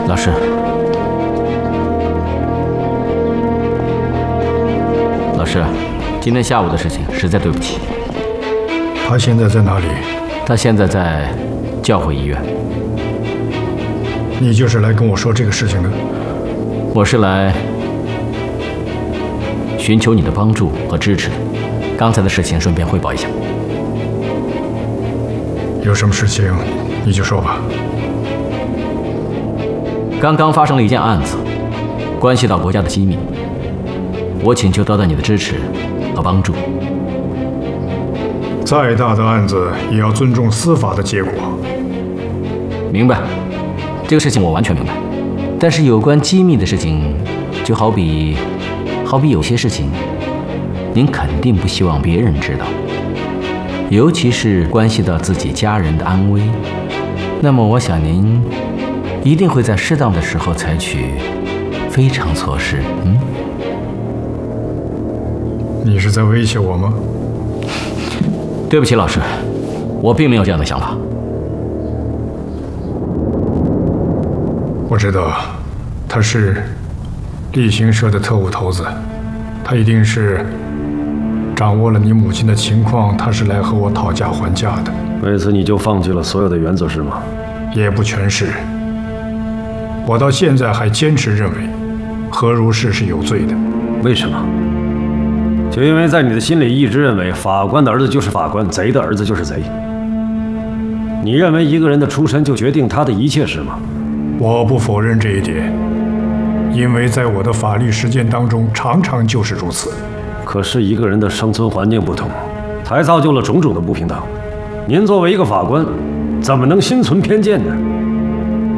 老师，老师，今天下午的事情实在对不起。 他现在在哪里？ 他现在在教会医院。 你就是来跟我说这个事情的？ 我是来寻求你的帮助和支持的。刚才的事情顺便汇报一下。 有什么事情你就说吧。 刚刚发生了一件案子，关系到国家的机密，我请求得到你的支持和帮助。 再大的案子也要尊重司法的结果。 明白，这个事情我完全明白。但是有关机密的事情，就好比有些事情，您肯定不希望别人知道，尤其是关系到自己家人的安危。那么我想您一定会在适当的时候采取非常措施。 你是在威胁我吗？ 对不起，老师，我并没有这样的想法。 我知道，他是厉行社的特务头子，他一定是掌握了你母亲的情况，他是来和我讨价还价的。 为此你就放弃了所有的原则是吗？ 也不全是。我到现在还坚持认为，何如是是有罪的。 为什么？就因为在你的心里一直认为法官的儿子就是法官，贼的儿子就是贼。你认为一个人的出身就决定他的一切是吗？ 我不否认这一点，因为在我的法律实践当中，常常就是如此。 可是一个人的生存环境不同，才造就了种种的不平等。您作为一个法官，怎么能心存偏见呢？